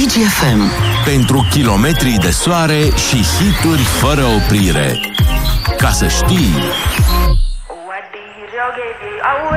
Digi FM. Pentru kilometri de soare și hituri fără oprire. Ca să știi.